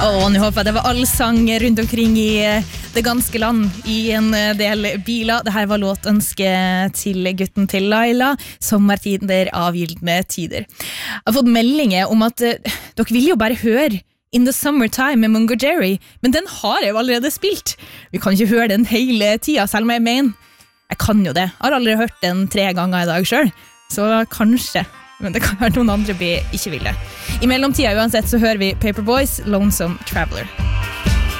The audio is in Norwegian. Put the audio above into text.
Nå håper jeg det var allsang rundt omkring I det ganske land I en del biler. Dette var låtønske til gutten til Laila, sommertider av gylne tider. Jeg har fått meldinger om at dere vil jo bare høre In the Summertime med Mungo Jerry, men den har jeg jo allerede spilt. Vi kan ikke høre den hele tiden, selv om jeg mener. Jeg kan jo det. Jeg har aldri hørt den 3 ganger I dag selv, så kanskje. Men det kan være noen andre ikke vil det. I mellomtida uansett så hører vi Paperboys Lonesome Traveler.